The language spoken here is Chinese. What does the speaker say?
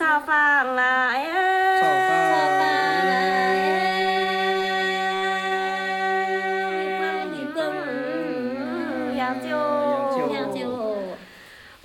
炒饭来耶！ 炒饭来你蹦要酒， 要酒要酒